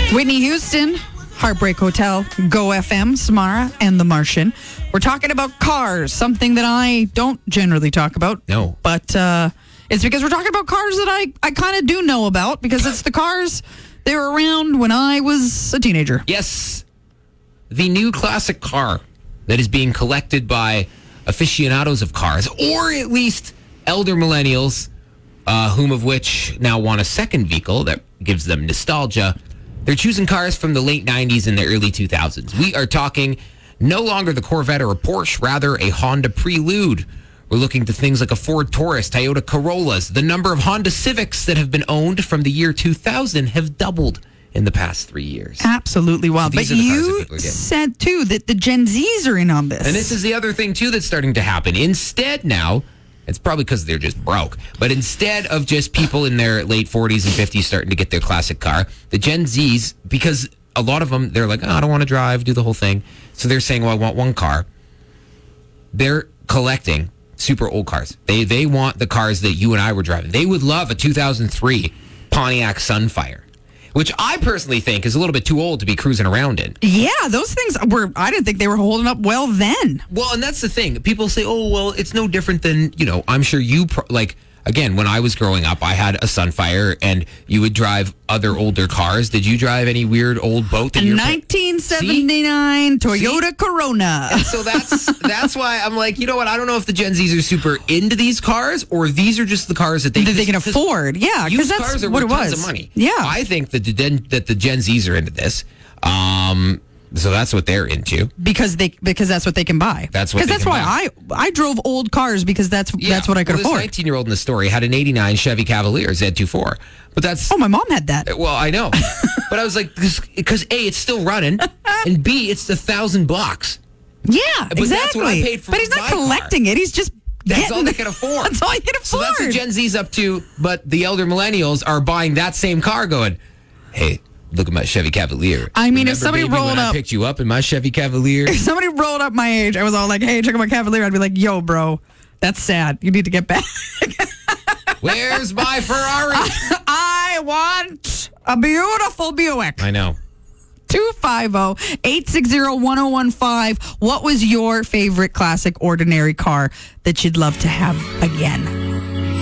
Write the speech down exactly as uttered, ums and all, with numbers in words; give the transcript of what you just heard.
Whitney Houston, Heartbreak Hotel, Go F M, Samara, and The Martian. We're talking about cars, something that I don't generally talk about. No. But uh, it's because we're talking about cars that I, I kind of do know about because it's the cars that were around when I was a teenager. Yes. The new classic car that is being collected by aficionados of cars, or at least elder millennials, uh, whom of which now want a second vehicle that gives them nostalgia. They're choosing cars from the late nineties and the early two thousands. We are talking no longer the Corvette or a Porsche, rather a Honda Prelude. We're looking to things like a Ford Taurus, Toyota Corollas. The number of Honda Civics that have been owned from the year two thousand have doubled in the past three years. Absolutely wild. So but you said, too, that the Gen Zs are in on this. And this is the other thing, too, that's starting to happen. Instead now, it's probably because they're just broke, but instead of just people in their late forties and fifties starting to get their classic car, the Gen Zs, because a lot of them, they're like, oh, I don't want to drive, do the whole thing. So they're saying, well, I want one car. They're collecting super old cars. They they want the cars that you and I were driving. They would love a two thousand three Pontiac Sunfire, which I personally think is a little bit too old to be cruising around in. Yeah, those things were, I didn't think they were holding up well then. Well, and that's the thing. People say, oh, well, it's no different than, you know, I'm sure you, pro- like, again, when I was growing up, I had a Sunfire, and you would drive other older cars. Did you drive any weird old boat? That a nineteen seventy-nine See? Toyota See? Corona. And so that's that's why I'm like, you know what? I don't know if the Gen Zs are super into these cars, or these are just the cars that they, that they can afford. Yeah, because that's cars are what worth it tons was. of money. Yeah, I think that the that the Gen Zs are into this. Um, So that's what they're into because they because that's what they can buy. That's what because that's why buy. I I drove old cars because that's yeah. that's what I could well, afford. This nineteen year old in the story had an eighty-nine Chevy Cavalier Z twenty-four, but that's oh my mom had that. Well, I know, but I was like because A, it's still running, and B, it's a thousand bucks. Yeah, but exactly. That's what I paid for. But he's not collecting car. it. He's just that's getting, all they can afford. That's all he can afford. So that's what Gen Z's up to. But the elder millennials are buying that same car, going, hey. Look at my Chevy Cavalier. I mean, Remember, if somebody baby, rolled when up, I picked you up in my Chevy Cavalier. If somebody rolled up my age, I was all like, "Hey, check out my Cavalier." I'd be like, "Yo, bro, that's sad. You need to get back." Where's my Ferrari? I want a beautiful Buick. I know. two five zero, eight six zero, one zero one five. What was your favorite classic ordinary car that you'd love to have again?